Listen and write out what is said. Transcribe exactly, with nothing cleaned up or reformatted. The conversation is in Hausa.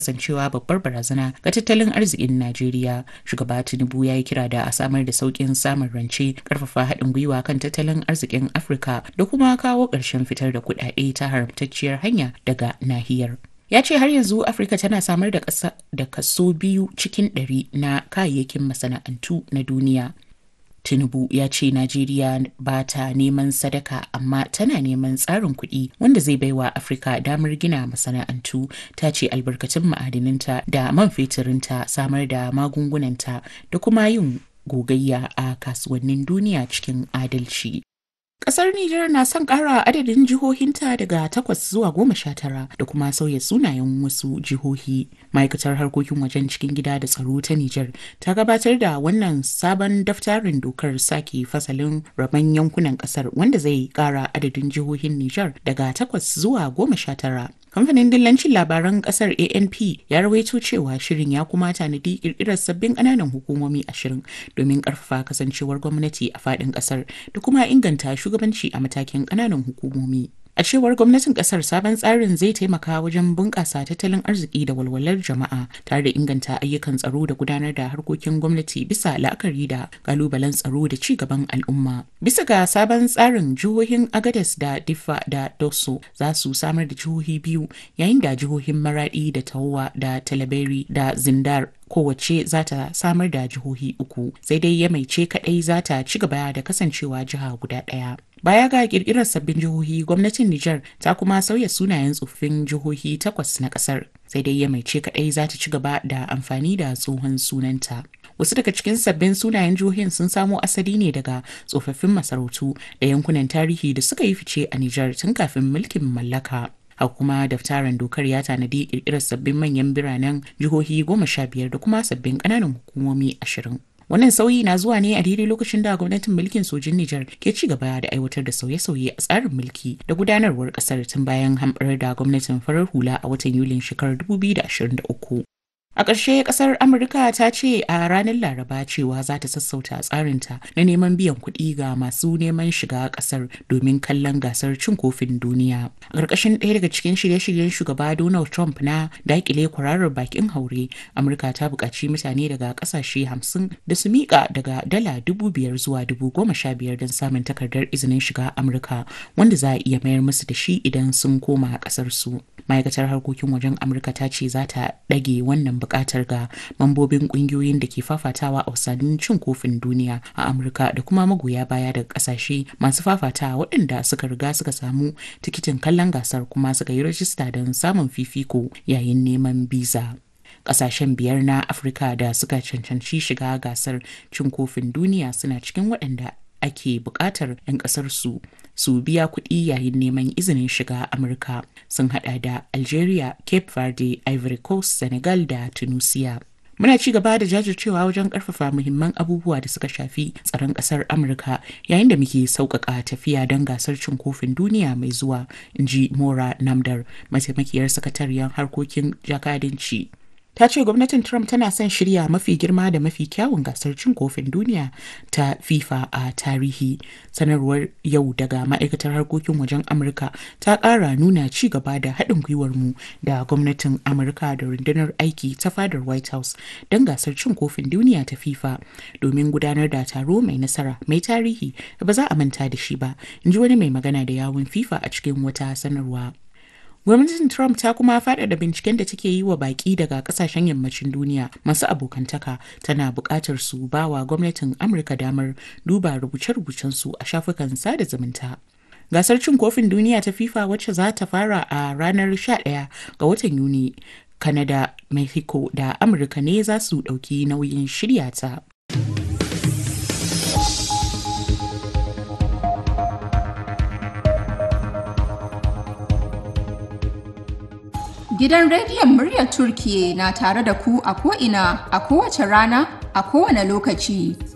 kasancewa babbar barazana ga tattalin arzikin Najeriya. Shugaba Tinubu ya yi kira da a samar da sauƙin samun rance, ƙarfafa haɗin gwiwa kan tattalin arzikin Afirka da kuma kawo ƙarshen fitar da kuɗaɗe ta haramtacciyar hanya daga nahiyar. Ya ce har yanzu Afirka tana samar da ƙasa da kaso biyu cikin ɗari na kayayyakin masana'antu na duniya. Tinubu ya ce Najeriya ba ta neman sadaka amma tana neman tsarin kuɗi wanda zai baiwa Afirka damar gina masana'antu. Ta ce albarkatun ma'adinanta da man fetirinta, samar da magungunanta da kuma yin gogayya a kasuwannin duniya cikin adalci. Ƙasar Nijar na son ƙara adadin jihohinta daga takwas zuwa goma sha tara da kuma sauya sunayen wasu jihohi. Ma'aikatar harkokin wajen cikin gida da tsaro ta Nijar ta gabatar da wannan sabon daftarin dokar sake fasalin rabon yankunan ƙasar wanda zai ƙara adadin jihohin Nijar daga takwas zuwa goma sha tara. Kamfanin dillancin labaran kasar A N P ya rawaito cewa shirin ya kuma tanadi kirkirar sabbin ƙananan hukumomi ashirin domin ƙarfafa kasancewar gwamnati a faɗin ƙasar da kuma inganta shugabanci a matakin ƙananan hukumomi. A cewar gwamnatin kasar, sabon tsarin zai taimaka wajen bunƙasa tattalin arziki da walwalar jama'a tare da inganta ayyukan tsaro da gudanar da harkokin gwamnati bisa la'akari da kalubalen tsaro da ci gaban al'umma. Bisa ga sabon tsarin, jihohin Agadez da Diffa da Dosso za su samar da jihohi biyu, yayin da jihohin Maradi da Tahowa da Talabiri da Zindar kowace za ta samar da jihohi uku, sai dai Yamaice kaɗai za ta ci gaba da kasancewa jiha guda ɗaya. Baya ga kirkirar sabbin jihohi, gwamnatin Nijar ta kuma sauya sunayen tsoffin jihohi takwas na kasar. Sai dai Yamaice kadai za ta ci gaba da amfani da tsohon sunanta. Wasu daga cikin sabbin sunayen jihohin sun samo asali ne daga tsofaffin masarautu da yankunan tarihi da suka yi fice a Nijar tun kafin mulkin mallaka. Haka kuma daftarin dokar ya tanadi kirkirar sabbin manyan biranen jihohi goma sha biyar da kuma sabbin ƙananan hukumomi ashirin. Wannan sauyi na zuwa ne a daidai lokacin da gwamnatin mulkin sojin Nijar ke ci gaba da aiwatar da sauye-sauye a tsarin mulki da gudanarwar kasar tun bayan hamɓarar da gwamnatin farar hula a watan Yulin shekarar dubu biyu da ashirin da uku. A ƙarshe, ƙasar Amurka ta ce a ranar Laraba cewa za ta sassauta tsarinta na neman biyan kuɗi ga masu neman shiga ƙasar domin kallon gasar cin kofin duniya. A ƙarƙashin ɗaya daga cikin shirye-shiryen shugaba Donald Trump na daƙile kwararar bakin haure, Amurka ta buƙaci mutane daga ƙasashe hamsin da su miƙa daga dala dubu biyar zuwa dubu goma sha biyar don samun takardar izinin shiga Amurka, wanda za a iya mayar musu da shi idan sun koma ƙasarsu. Ma'aikatar harkokin wajen Amurka ta ce za ta ɗage wannan buƙatar ga mambobin ƙungiyoyin da ke fafatawa a wasannin cin kofin duniya a Amurka da kuma magoya baya daga ƙasashe masu fafatawa waɗanda suka riga suka samu tikitin kallon gasar kuma suka yi rajista don samun fifiko yayin neman biza. Ƙasashen biyar na Afirka da suka cancanci shiga gasar cin kofin duniya suna cikin waɗanda ake buƙatar 'yan ƙasarsu su biya kuɗi yayin neman izinin shiga Amurka, sun haɗa da Algeria, Cape Verde, Ivory Coast, Senegal da Tunisia. Muna ci gaba da jajircewa wajen ƙarfafa muhimman abubuwa da suka shafi tsaron ƙasar Amurka yayin da muke sauƙaƙa tafiya don gasar cin kofin duniya mai zuwa, in ji Mora Namdar, mataimakiyar sakatariyar harkokin jakadanci. Ta ce gwamnatin Trump tana son shirya mafi girma da mafi kyawun gasar cin kofin duniya ta FIFA a tarihi. Sanarwar yau daga ma'aikatar harkokin wajen Amurka ta ƙara nuna ci gaba da haɗin gwiwar mu da gwamnatin Amurka da rundunar aiki ta fadar White House don gasar cin kofin duniya ta FIFA domin gudanar da taro mai nasara mai tarihi da ba za a manta da shi ba, in ji wani mai magana da yawun FIFA a cikin wata sanarwa. Gwamnatin Trump ta kuma faɗaɗa binciken da take yi wa baƙi daga ƙasashen yammacin duniya masu abokantaka, tana buƙatar su ba wa gwamnatin Amurka damar duba rubuce-rubucensu a shafukan sada zumunta. Gasar cin kofin duniya ta FIFA wacce za ta fara a ranar sha ɗaya ga watan Yuni, Canada, Mexico da Amurka ne za su ɗauki nauyin shirya ta. Gidan rediyon muryar Turkiyya na tare da ku a ko'ina, a kowace rana, a kowane lokaci.